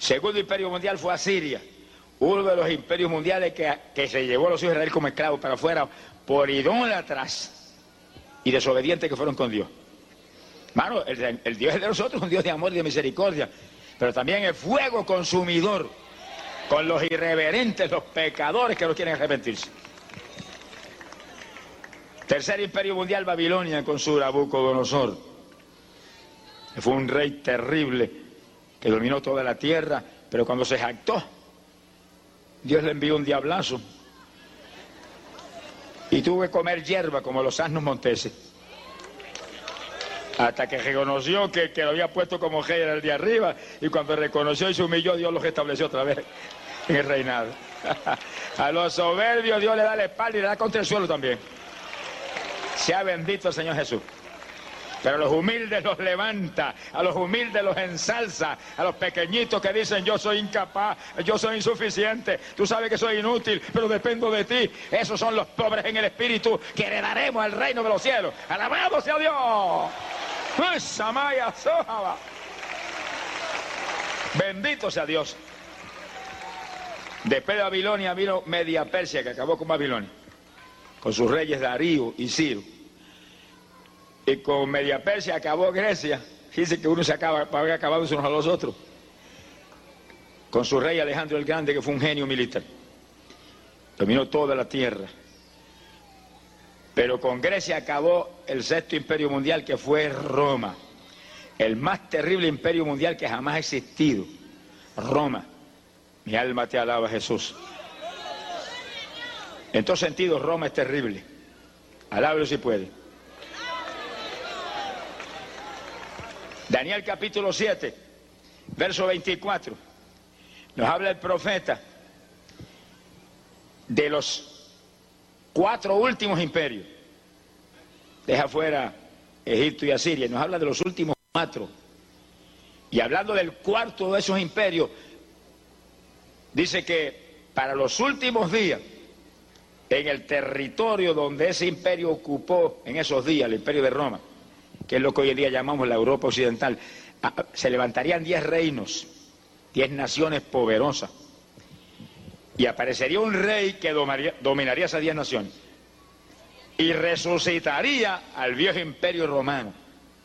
Segundo imperio mundial fue Asiria, uno de los imperios mundiales que se llevó a los hijos de Israel como esclavos para afuera por idólatras y desobedientes que fueron con Dios. Hermano, el Dios de nosotros es un Dios de amor y de misericordia, pero también es fuego consumidor con los irreverentes, los pecadores que no quieren arrepentirse. Tercer imperio mundial, Babilonia, con su Nabucodonosor. Fue un rey terrible que dominó toda la tierra, pero cuando se jactó, Dios le envió un diablazo y tuvo que comer hierba como los asnos monteses, hasta que reconoció que lo había puesto como rey era el de arriba, y cuando reconoció y se humilló, Dios los restableció otra vez en el reinado. A los soberbios Dios le da la espalda y le da contra el suelo también. Sea bendito el Señor Jesús. Pero a los humildes los levanta, a los humildes los ensalza, a los pequeñitos que dicen yo soy incapaz, yo soy insuficiente, tú sabes que soy inútil, pero dependo de ti. Esos son los pobres en el espíritu que heredaremos el reino de los cielos. ¡Alabado sea Dios! Bendito sea Dios. Después de Babilonia vino Media Persia, que acabó con Babilonia, con sus reyes Darío y Ciro. Y con Media Persia acabó Grecia. Dice que uno se había acabado unos a los otros. Con su rey Alejandro el Grande, que fue un genio militar. Dominó toda la tierra. Pero con Grecia acabó el sexto imperio mundial, que fue Roma. El más terrible imperio mundial que jamás ha existido. Roma. Mi alma te alaba, Jesús. En todos sentidos, Roma es terrible. Alábalo si puede. Daniel capítulo 7, verso 24. Nos habla el profeta de los 4 últimos imperios. Deja fuera Egipto y Asiria. Nos habla de los últimos 4. Y hablando del cuarto de esos imperios, dice que para los últimos días, en el territorio donde ese imperio ocupó en esos días, el imperio de Roma, que es lo que hoy en día llamamos la Europa occidental, se levantarían 10 reinos, 10 naciones poderosas, y aparecería un rey que dominaría esas 10 naciones, y resucitaría al viejo imperio romano,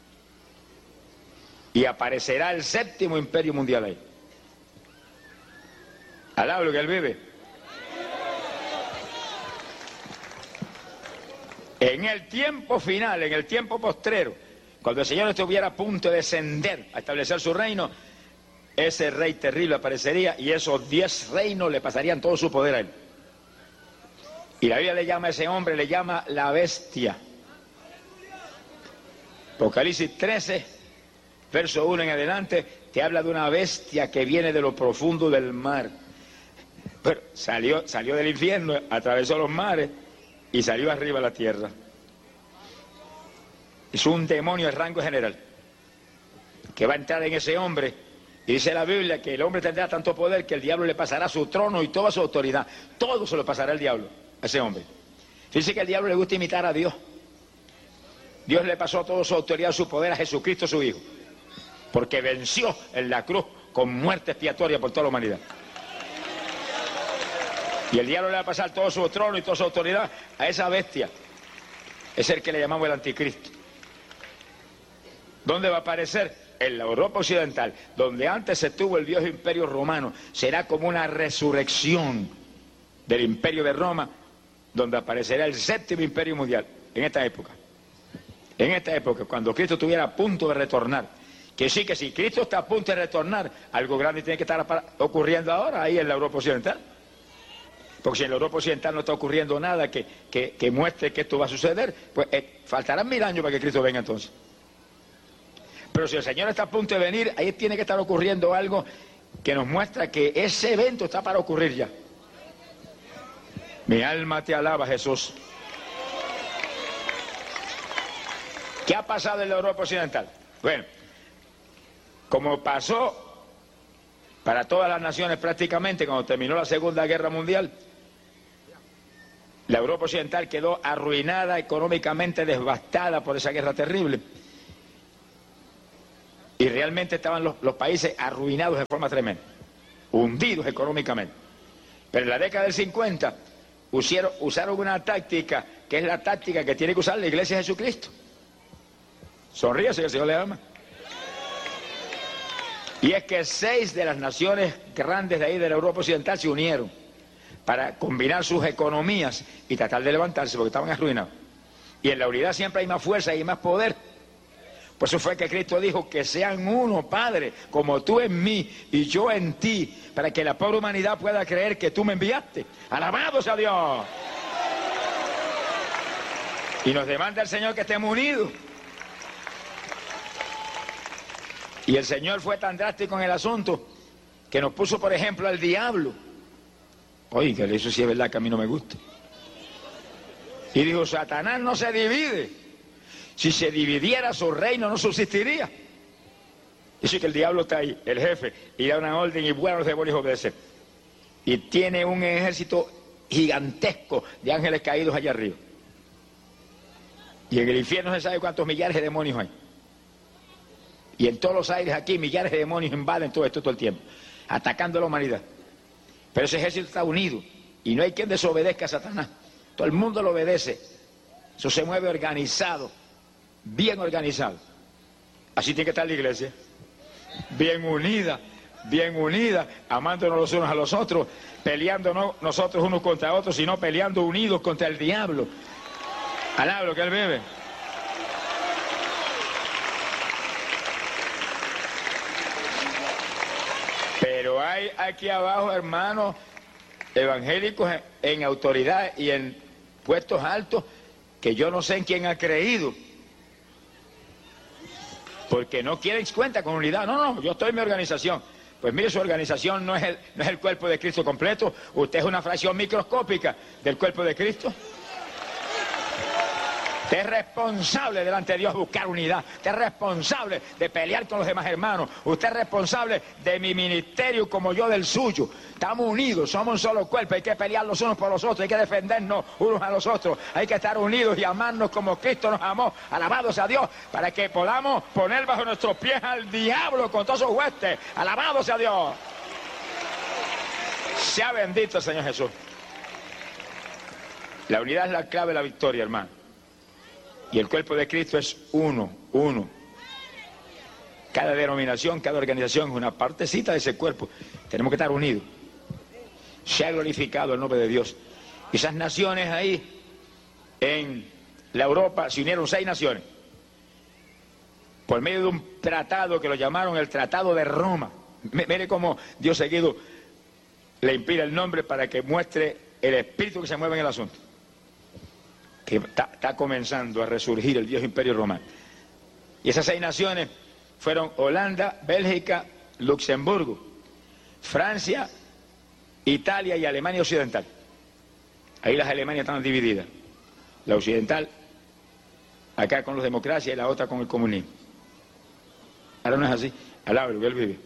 y aparecerá el séptimo imperio mundial ahí. Alaba lo que él vive. En el tiempo final, en el tiempo postrero, cuando el Señor estuviera a punto de descender a establecer su reino, ese rey terrible aparecería y esos 10 reinos le pasarían todo su poder a él. Y la Biblia le llama a ese hombre, le llama la bestia. Apocalipsis 13, verso 1 en adelante, te habla de una bestia que viene de lo profundo del mar. Pero salió del infierno, atravesó los mares y salió arriba a la tierra. Es un demonio de rango general que va a entrar en ese hombre, y dice la Biblia que el hombre tendrá tanto poder que el diablo le pasará su trono y toda su autoridad. Todo se lo pasará el diablo a ese hombre. Dice que al diablo le gusta imitar a Dios. Dios le pasó toda su autoridad, su poder a Jesucristo su Hijo, porque venció en la cruz con muerte expiatoria por toda la humanidad. Y el diablo le va a pasar todo su trono y toda su autoridad a esa bestia. Es el que le llamamos el anticristo. ¿Dónde va a aparecer? En la Europa occidental, donde antes se tuvo el viejo imperio romano. Será como una resurrección del imperio de Roma, donde aparecerá el séptimo imperio mundial, en esta época. En esta época, cuando Cristo estuviera a punto de retornar. Que sí, que si Cristo está a punto de retornar, algo grande tiene que estar ocurriendo ahora, ahí en la Europa occidental. Porque si en la Europa occidental no está ocurriendo nada que muestre que esto va a suceder, pues faltarán 1000 años para que Cristo venga entonces. Pero si el Señor está a punto de venir, ahí tiene que estar ocurriendo algo que nos muestra que ese evento está para ocurrir ya. Mi alma te alaba, Jesús. ¿Qué ha pasado en la Europa occidental? Bueno, como pasó para todas las naciones prácticamente cuando terminó la Segunda Guerra Mundial, la Europa occidental quedó arruinada, económicamente devastada por esa guerra terrible. Y realmente estaban los países arruinados de forma tremenda. hundidos económicamente. Pero en la década del 50 usaron una táctica que es la táctica que tiene que usar la Iglesia de Jesucristo. Sonríase que el Señor le ama. Y es que 6 de las naciones grandes de ahí de la Europa Occidental se unieron para combinar sus economías y tratar de levantarse porque estaban arruinados. Y en la unidad siempre hay más fuerza y más poder. Por eso fue que Cristo dijo que sean uno, Padre, como tú en mí y yo en ti, para que la pobre humanidad pueda creer que tú me enviaste. ¡Alabado sea Dios! Y nos demanda el Señor que estemos unidos. Y el Señor fue tan drástico en el asunto que nos puso, por ejemplo, al diablo. Oiga, eso sí es verdad que a mí no me gusta. Y dijo, Satanás no se divide. Si se dividiera su reino no subsistiría. Dice que el diablo está ahí, el jefe, y da una orden y bueno, los demonios obedecen. Y tiene un ejército gigantesco de ángeles caídos allá arriba. Y en el infierno se sabe cuántos millares de demonios hay. Y en todos los aires aquí millares de demonios invaden todo esto todo el tiempo, atacando a la humanidad. Pero ese ejército está unido y no hay quien desobedezca a Satanás. Todo el mundo lo obedece. Eso se mueve organizado, bien organizado. Así tiene que estar la iglesia. Bien unida, amándonos los unos a los otros, peleando no nosotros unos contra otros, sino peleando unidos contra el diablo. Alaba lo que él bebe. Pero hay aquí abajo, hermanos, evangélicos en autoridad y en puestos altos, que yo no sé en quién ha creído. Porque no quieren cuenta con unidad. No, yo estoy en mi organización. Pues mire, su organización no es el cuerpo de Cristo completo. Usted es una fracción microscópica del cuerpo de Cristo. Usted es responsable delante de Dios de buscar unidad. Usted es responsable de pelear con los demás hermanos. Usted es responsable de mi ministerio como yo del suyo. Estamos unidos, somos un solo cuerpo. Hay que pelear los unos por los otros. Hay que defendernos unos a los otros. Hay que estar unidos y amarnos como Cristo nos amó. Alabado sea Dios. Para que podamos poner bajo nuestros pies al diablo con todos sus huestes. Alabado sea Dios. Sea bendito el Señor Jesús. La unidad es la clave de la victoria, hermano. Y el cuerpo de Cristo es uno. Cada denominación, cada organización es una partecita de ese cuerpo. Tenemos que estar unidos. Se ha glorificado el nombre de Dios. Esas naciones ahí, en la Europa, se unieron 6 naciones. Por medio de un tratado que lo llamaron el Tratado de Roma. Mire cómo Dios seguido le inspira el nombre para que muestre el espíritu que se mueve en el asunto. Que está comenzando a resurgir el viejo imperio romano. Y esas 6 naciones fueron Holanda, Bélgica, Luxemburgo, Francia, Italia y Alemania Occidental. Ahí las Alemanias están divididas. La occidental, acá con los democracias y la otra con el comunismo. Ahora no es así. Alaba lo que él vive.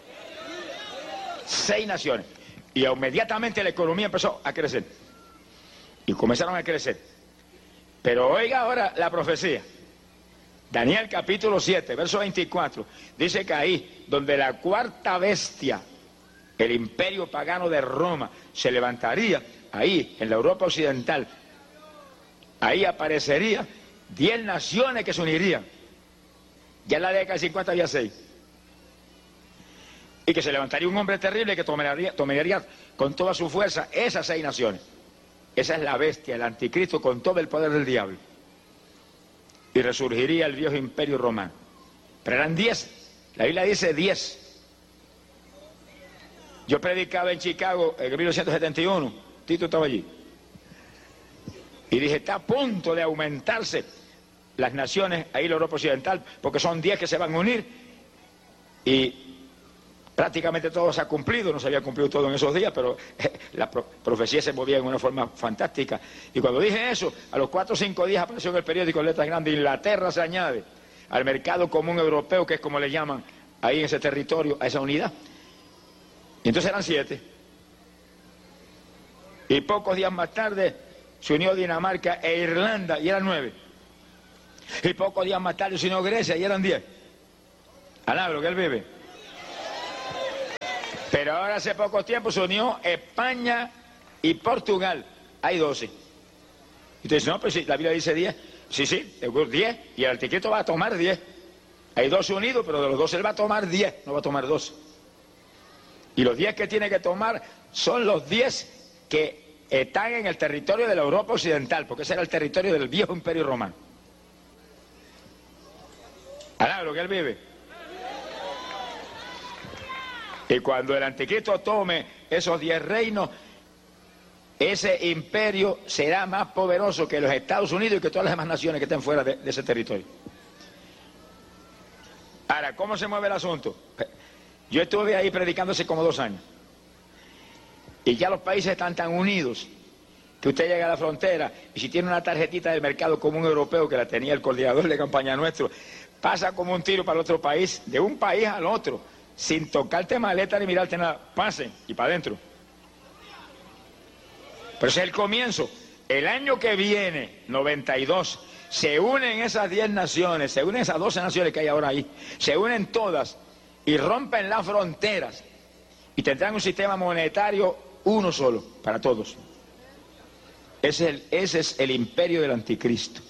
6 naciones. Y inmediatamente la economía empezó a crecer. Y comenzaron a crecer. Pero oiga ahora la profecía. Daniel capítulo 7, verso 24. Dice que ahí, donde la cuarta bestia, el imperio pagano de Roma, se levantaría, ahí, en la Europa Occidental, ahí aparecería 10 naciones que se unirían. Ya en la década del 50 había 6. Y que se levantaría un hombre terrible que tomaría con toda su fuerza esas 6 naciones. Esa es la bestia, el anticristo con todo el poder del diablo. Y resurgiría el viejo imperio romano. Pero eran 10. La Biblia dice 10. Yo predicaba en Chicago en 1971. Tito estaba allí. Y dije, está a punto de aumentarse las naciones, ahí en la Europa Occidental, porque son 10 que se van a unir. Y prácticamente todo se ha cumplido, no se había cumplido todo en esos días, pero la profecía se movía en una forma fantástica. Y cuando dije eso, a los 4 o 5 días apareció en el periódico en letras grandes, Inglaterra se añade al mercado común europeo, que es como le llaman ahí en ese territorio, a esa unidad. Y entonces eran 7. Y pocos días más tarde se unió Dinamarca e Irlanda, y eran 9. Y pocos días más tarde se unió Grecia, y eran 10. Alabro que él vive. Pero ahora hace poco tiempo se unió España y Portugal. Hay 12. Y usted dice, no, pues sí, la Biblia dice 10. Sí, 10. Y el anticristo va a tomar 10. Hay 12 unidos, pero de los 12 él va a tomar 10, no va a tomar 12. Y los 10 que tiene que tomar son los 10 que están en el territorio de la Europa Occidental, porque ese era el territorio del viejo Imperio Romano. ¿Alá lo que él vive? Y cuando el anticristo tome esos 10 reinos, ese imperio será más poderoso que los Estados Unidos y que todas las demás naciones que estén fuera de ese territorio. Ahora, ¿cómo se mueve el asunto? Yo estuve ahí predicando hace como 2 años. Y ya los países están tan unidos que usted llega a la frontera y si tiene una tarjetita del mercado común europeo, que la tenía el coordinador de campaña nuestro, pasa como un tiro para el otro país, de un país al otro, sin tocarte maleta ni mirarte nada. Pasen y para adentro. Pero ese es el comienzo. El año que viene, 92, se unen esas 10 naciones, se unen esas 12 naciones que hay ahora ahí, se unen todas y rompen las fronteras y tendrán un sistema monetario uno solo, para todos. Ese es el imperio del anticristo.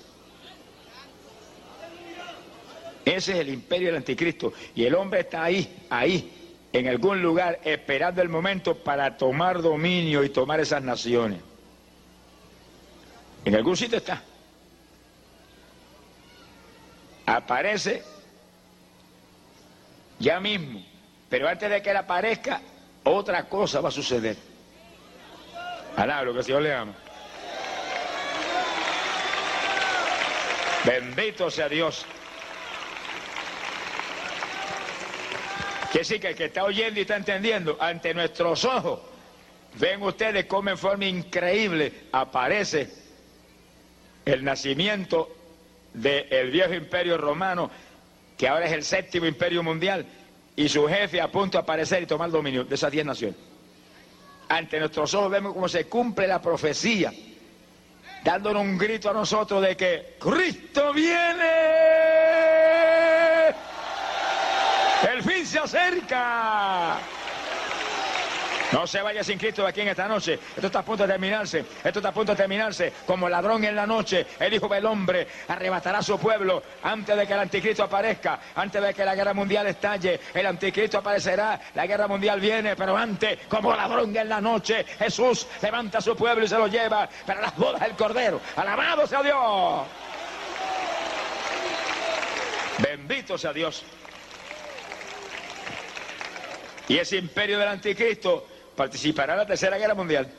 Ese es el imperio del anticristo. Y el hombre está ahí, en algún lugar, esperando el momento para tomar dominio y tomar esas naciones. En algún sitio está. Aparece ya mismo, pero antes de que él aparezca, otra cosa va a suceder. Alá, lo que el Señor le ama. Bendito sea Dios. Que sí, que el que está oyendo y está entendiendo, ante nuestros ojos, ven ustedes cómo en forma increíble aparece el nacimiento del viejo imperio romano, que ahora es el 7º imperio mundial, y su jefe a punto de aparecer y tomar dominio de esas 10 naciones. Ante nuestros ojos vemos cómo se cumple la profecía, dándonos un grito a nosotros de que ¡Cristo viene! ¡El fin se acerca! No se vaya sin Cristo de aquí en esta noche. Esto está a punto de terminarse. Esto está a punto de terminarse. Como ladrón en la noche, el Hijo del Hombre arrebatará a su pueblo antes de que el anticristo aparezca, antes de que la guerra mundial estalle. El anticristo aparecerá, la guerra mundial viene, pero antes, como ladrón en la noche, Jesús levanta a su pueblo y se lo lleva para las bodas del Cordero. ¡Alabado sea Dios! Bendito sea Dios. Y ese imperio del anticristo participará en la Tercera Guerra Mundial.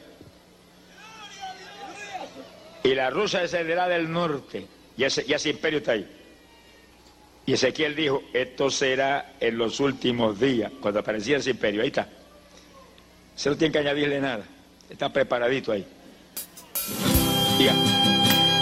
Y la Rusia descenderá del norte. Y ese imperio está ahí. Y Ezequiel dijo, esto será en los últimos días, cuando apareciera ese imperio. Ahí está. Se no tiene que añadirle nada. Está preparadito ahí. Diga.